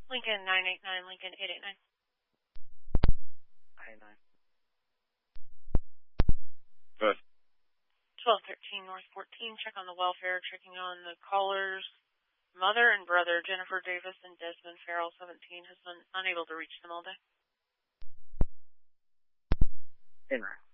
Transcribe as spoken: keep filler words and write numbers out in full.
Lincoln nine eight nine, Lincoln eight eight nine. eight nine. Good. twelve thirteen North fourteen, check on the welfare, checking on the caller's mother and brother, Jennifer Davis and Desmond Farrell, seventeen, has been unable to reach them all day. In route.